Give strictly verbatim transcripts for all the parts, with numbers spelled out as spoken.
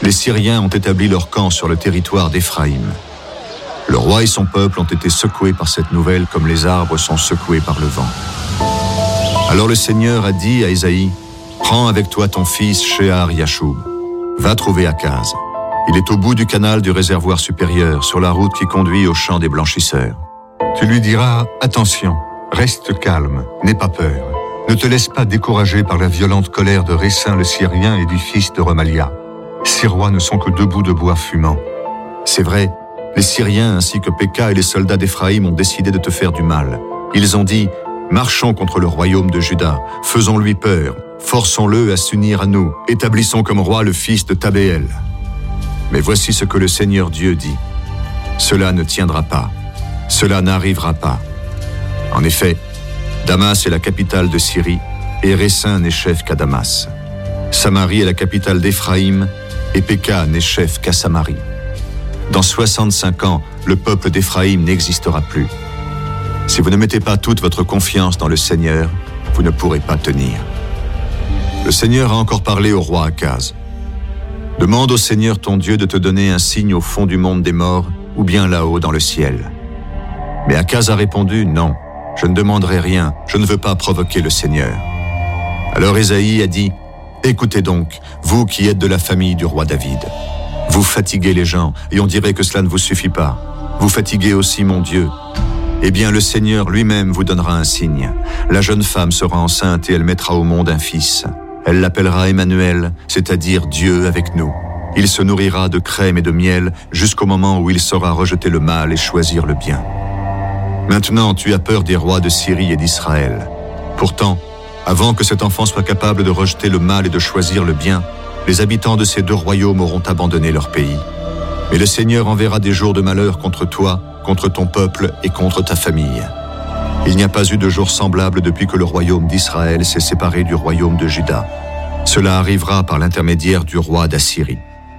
les Syriens ont établi leur camp sur le territoire d'Éphraïm. Le roi et son peuple ont été secoués par cette nouvelle comme les arbres sont secoués par le vent. Alors le Seigneur a dit à Ésaïe, « Prends avec toi ton fils Shear-Yashub. Va trouver Akaz. Il est au bout du canal du réservoir supérieur, sur la route qui conduit au champ des blanchisseurs. Tu lui diras, attention, reste calme, n'aie pas peur. Ne te laisse pas décourager par la violente colère de Récin le Syrien et du fils de Remalia. Ces rois ne sont que deux bouts de bois fumants. C'est vrai, les Syriens ainsi que Péka et les soldats d'Éphraïm ont décidé de te faire du mal. Ils ont dit, marchons contre le royaume de Juda, faisons-lui peur, forçons-le à s'unir à nous, établissons comme roi le fils de Tabéel. Mais voici ce que le Seigneur Dieu dit. Cela ne tiendra pas, cela n'arrivera pas. En effet, Damas est la capitale de Syrie, et Récin n'est chef qu'à Damas. Samarie est la capitale d'Éphraïm, et Péka n'est chef qu'à Samarie. Dans soixante-cinq ans, le peuple d'Éphraïm n'existera plus. Si vous ne mettez pas toute votre confiance dans le Seigneur, vous ne pourrez pas tenir. Le Seigneur a encore parlé au roi Akaz. Demande au Seigneur ton Dieu de te donner un signe au fond du monde des morts, ou bien là-haut dans le ciel. Mais Akaz a répondu, non, je ne demanderai rien, je ne veux pas provoquer le Seigneur. Alors Ésaïe a dit, écoutez donc, vous qui êtes de la famille du roi David. Vous fatiguez les gens, et on dirait que cela ne vous suffit pas. Vous fatiguez aussi mon Dieu. Eh bien, le Seigneur lui-même vous donnera un signe. La jeune femme sera enceinte et elle mettra au monde un fils. Elle l'appellera Emmanuel, c'est-à-dire Dieu avec nous. Il se nourrira de crème et de miel jusqu'au moment où il saura rejeter le mal et choisir le bien. Maintenant, tu as peur des rois de Syrie et d'Israël. Pourtant, avant que cet enfant soit capable de rejeter le mal et de choisir le bien, les habitants de ces deux royaumes auront abandonné leur pays. Mais le Seigneur enverra des jours de malheur contre toi, contre ton peuple et contre ta famille. Il n'y a pas eu de jour semblable depuis que le royaume d'Israël s'est séparé du royaume de Juda. Cela arrivera par l'intermédiaire du roi d'Assyrie.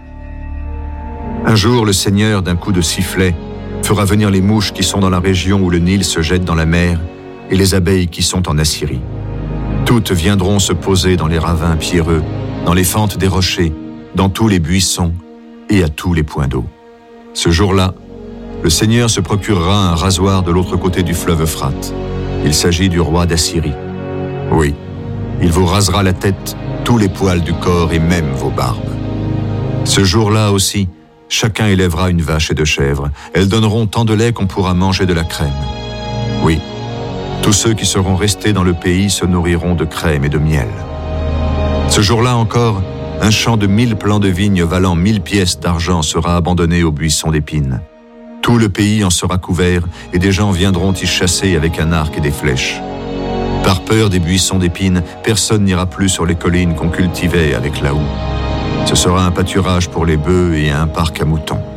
Un jour, le Seigneur, d'un coup de sifflet, fera venir les mouches qui sont dans la région où le Nil se jette dans la mer et les abeilles qui sont en Assyrie. Toutes viendront se poser dans les ravins pierreux, dans les fentes des rochers, dans tous les buissons et à tous les points d'eau. Ce jour-là, le Seigneur se procurera un rasoir de l'autre côté du fleuve Euphrate. Il s'agit du roi d'Assyrie. Oui, il vous rasera la tête, tous les poils du corps et même vos barbes. Ce jour-là aussi, chacun élèvera une vache et deux chèvres. Elles donneront tant de lait qu'on pourra manger de la crème. Oui, tous ceux qui seront restés dans le pays se nourriront de crème et de miel. Ce jour-là encore, un champ de mille plants de vigne valant mille pièces d'argent sera abandonné aux buissons d'épines. Tout le pays en sera couvert et des gens viendront y chasser avec un arc et des flèches. Par peur des buissons d'épines, personne n'ira plus sur les collines qu'on cultivait avec la houe. Ce sera un pâturage pour les bœufs et un parc à moutons.